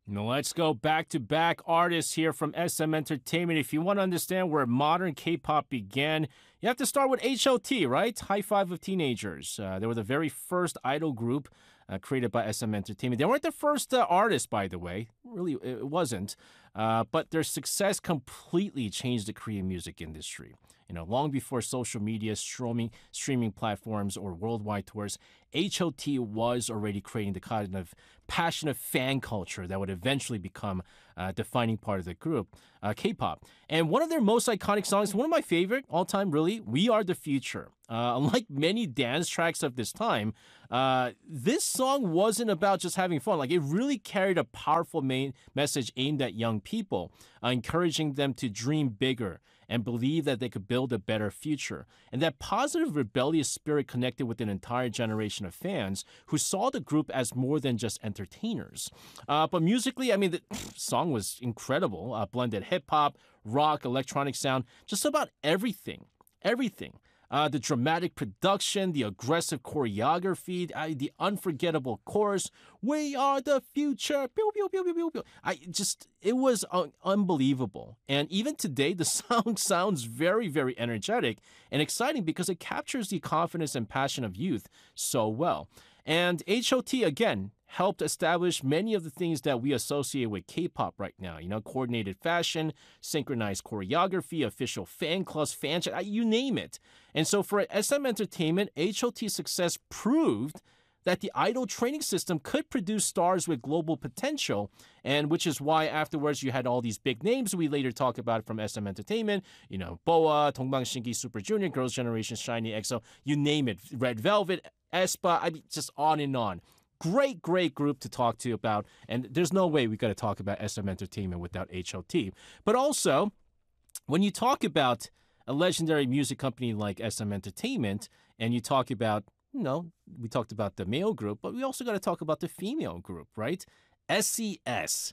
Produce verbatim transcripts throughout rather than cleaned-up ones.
Now let's go back to back artists here from S M Entertainment. If you want to understand where modern K pop began, you have to start with H O T, right? High Five of Teenagers. Uh, they were the very first idol group uh, created by S M Entertainment. They weren't the first uh, artist, by the way. Really, it wasn't. Uh, but their success completely changed the Korean music industry. You know, long before social media, streaming, streaming platforms, or worldwide tours, H O T was already creating the kind of passionate fan culture that would eventually become a defining part of the group, uh, K-pop. And one of their most iconic songs, one of my favorite all time, really, We Are the Future. Uh, unlike many dance tracks of this time, uh, this song wasn't about just having fun. Like, it really carried a powerful main message aimed at young people, uh, encouraging them to dream bigger and believe that they could build a better future. And that positive rebellious spirit connected with an entire generation of fans who saw the group as more than just entertainers. Uh, but musically, I mean, the song was incredible. Uh, blended hip hop, rock, electronic sound, just about everything. Everything. Uh, the dramatic production, the aggressive choreography, uh, the unforgettable chorus. We are the future. Pew, pew, pew, pew, pew, pew. I just, it was un- unbelievable. And even today, the song sounds very, very energetic and exciting because it captures the confidence and passion of youth so well. And H O T, again, helped establish many of the things that we associate with K-pop right now. You know, coordinated fashion, synchronized choreography, official fan clubs, fan chat, you name it. And so for S M Entertainment, H O T's success proved that the idol training system could produce stars with global potential, and which is why afterwards you had all these big names we later talk about from S M Entertainment, you know, BoA, Dongbang Shinki, Super Junior, Girls' Generation, SHINee, EXO, you name it, Red Velvet, aespa, I mean, just on and on. Great, great group to talk to about, and there's no way we got to talk about S M Entertainment without H O T. But also, when you talk about a legendary music company like S M Entertainment, and you talk about, you know, we talked about the male group, but we also got to talk about the female group, right? S E S.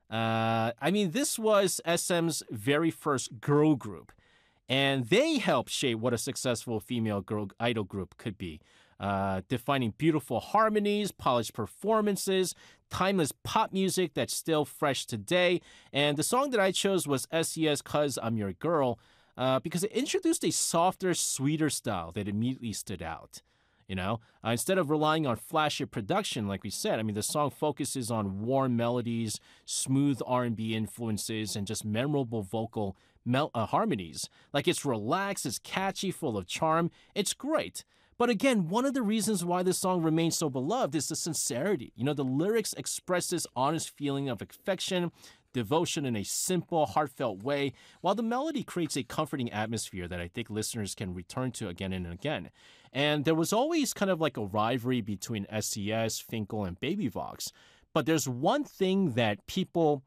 Uh, I mean, this was S M's very first girl group, and they helped shape what a successful female girl idol group could be. Uh, defining beautiful harmonies, polished performances, timeless pop music that's still fresh today. And the song that I chose was S E S 'Cause I'm Your Girl, uh, because it introduced a softer, sweeter style that immediately stood out. You know, uh, instead of relying on flashy production, like we said, I mean, the song focuses on warm melodies, smooth R and B influences, and just memorable vocal mel- uh, harmonies. Like, it's relaxed, it's catchy, full of charm. It's great. But again, one of the reasons why this song remains so beloved is the sincerity. You know, the lyrics express this honest feeling of affection, devotion in a simple, heartfelt way, while the melody creates a comforting atmosphere that I think listeners can return to again and again. And there was always kind of like a rivalry between S E S, Finkel, and Baby Vox. But there's one thing that people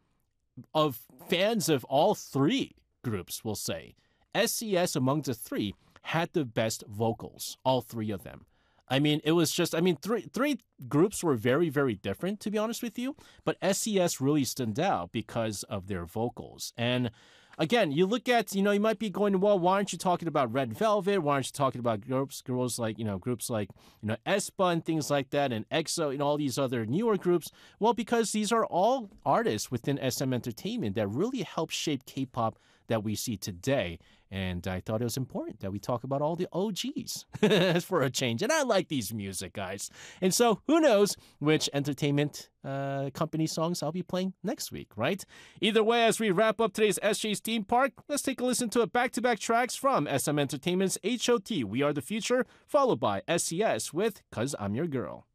of fans of all three groups will say. S E S among the three had the best vocals, all three of them. I mean, it was just, I mean, three three groups were very, very different, to be honest with you, but S E S really stood out because of their vocals. And again, you look at, you know, you might be going, well, why aren't you talking about Red Velvet? Why aren't you talking about groups, girls like, you know, groups like, you know, aespa and things like that, and EXO and all these other newer groups? Well, because these are all artists within S M Entertainment that really helped shape K-pop that we see today. And I thought it was important that we talk about all the O Gs for a change. And I like these music, guys. And so who knows which entertainment uh, company songs I'll be playing next week, right? Either way, as we wrap up today's S J's Theme Park, let's take a listen to a back-to-back tracks from S M Entertainment's H O T, We Are the Future, followed by S E S with 'Cause I'm Your Girl.